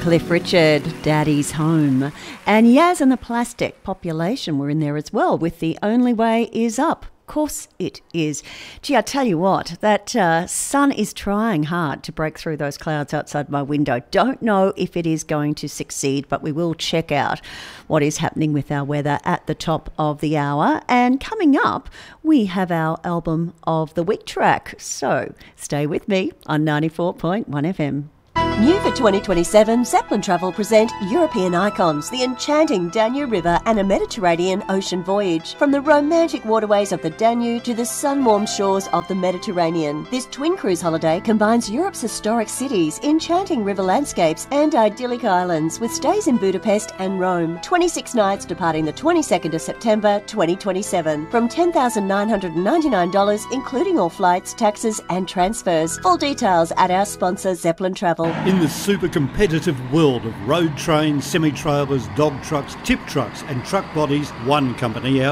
Cliff Richard, Daddy's Home. And Yaz and the Plastic Population were in there as well with The Only Way Is Up. Of course it is. Gee, I tell you what, that sun is trying hard to break through those clouds outside my window. Don't know if it is going to succeed, but we will check out what is happening with our weather at the top of the hour. And coming up, we have our album of the week track. So stay with me on 94.1 FM. New for 2027, Zeppelin Travel present European Icons, the enchanting Danube River and a Mediterranean ocean voyage. From the romantic waterways of the Danube to the sun-warmed shores of the Mediterranean. This twin cruise holiday combines Europe's historic cities, enchanting river landscapes and idyllic islands with stays in Budapest and Rome. 26 nights departing the 22nd of September 2027 from $10,999 including all flights, taxes and transfers. Full details at our sponsor Zeppelin Travel. In the super competitive world of road trains, semi-trailers, dog trucks, tip trucks and truck bodies, one company out